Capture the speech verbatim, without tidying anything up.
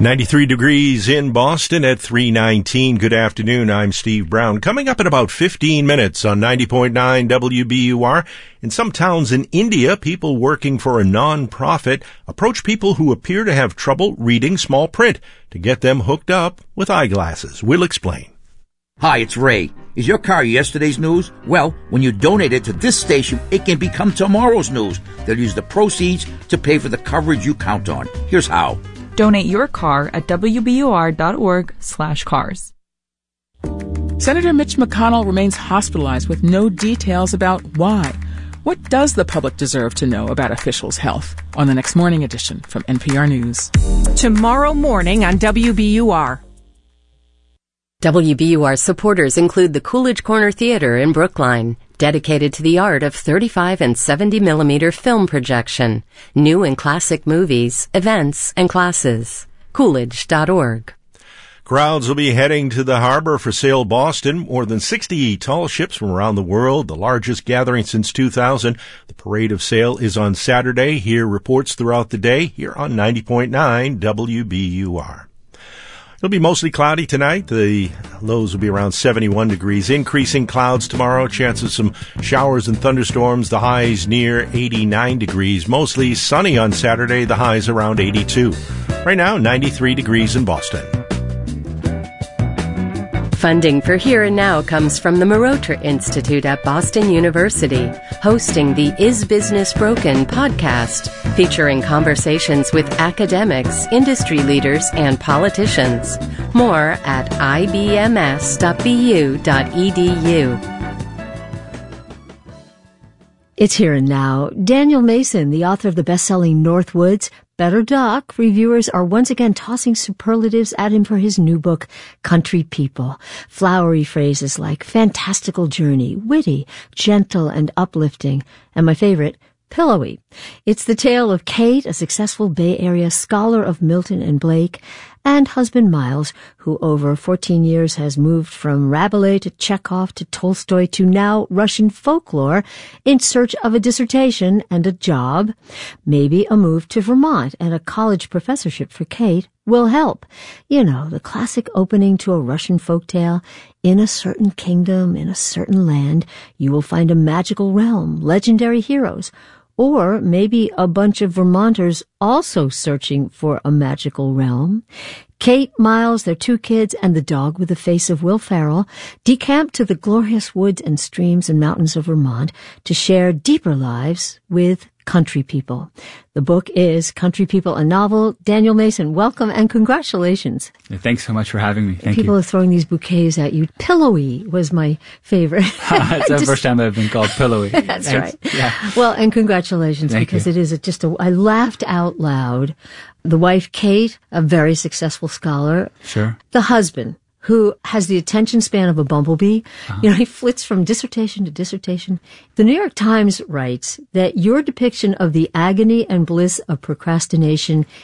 ninety-three degrees in Boston at three nineteen. Good afternoon. I'm Steve Brown. Coming up in about fifteen minutes on ninety point nine W B U R. In some towns in India, people working for a non-profit approach people who appear to have trouble reading small print to get them hooked up with eyeglasses. We'll explain. Hi, it's Ray. Is your car yesterday's news? Well, when you donate it to this station, it can become tomorrow's news. They'll use the proceeds to pay for the coverage you count on. Here's how. Donate your car at W B U R dot org slash cars. Senator Mitch McConnell remains hospitalized with no details about why. What does the public deserve to know about officials' health? On the next morning edition from N P R News. Tomorrow morning on W B U R. W B U R supporters include the Coolidge Corner Theater in Brookline, dedicated to the art of thirty-five and seventy millimeter film projection, new and classic movies, events, and classes. Coolidge dot org. Crowds will be heading to the harbor for Sail Boston. More than sixty tall ships from around the world, the largest gathering since two thousand. The Parade of Sail is on Saturday. Hear reports throughout the day here on ninety point nine W B U R. It'll be mostly cloudy tonight. The lows will be around seventy-one degrees. Increasing clouds tomorrow. Chance of some showers and thunderstorms. The highs near eighty-nine degrees. Mostly sunny on Saturday. The highs around eighty-two. Right now, ninety-three degrees in Boston. Funding for Here and Now comes from the Marotra Institute at Boston University, hosting the Is Business Broken podcast, featuring conversations with academics, industry leaders, and politicians. More at I B M S dot B U dot E D U. It's Here and Now. Daniel Mason, the author of the best-selling Northwoods, Better Doc, reviewers are once again tossing superlatives at him for his new book, Country People. Flowery phrases like fantastical journey, witty, gentle, and uplifting, and my favorite, pillowy. It's the tale of Kate, a successful Bay Area scholar of Milton and Blake, and husband Miles, who over fourteen years has moved from Rabelais to Chekhov to Tolstoy to now Russian folklore in search of a dissertation and a job. Maybe a move to Vermont and a college professorship for Kate will help. You know, the classic opening to a Russian folktale. In a certain kingdom, in a certain land, you will find a magical realm, legendary heroes, or maybe a bunch of Vermonters also searching for a magical realm. Kate, Miles, their two kids, and the dog with the face of Will Ferrell decamp to the glorious woods and streams and mountains of Vermont to share deeper lives with country people. The book is Country People, a novel. Daniel Mason, welcome and congratulations. Yeah, thanks so much for having me. Thank People you. are throwing these bouquets at you. Pillowy was my favorite. It's the first time I've been called pillowy. That's Thanks. right. Yeah. Well, and congratulations, Thank because you. it is a, just a, I laughed out loud. The wife, Kate, a very successful scholar. Sure. The husband, who has the attention span of a bumblebee. Uh-huh. You know, he flits from dissertation to dissertation. The New York Times writes that your depiction of the agony and bliss of procrastination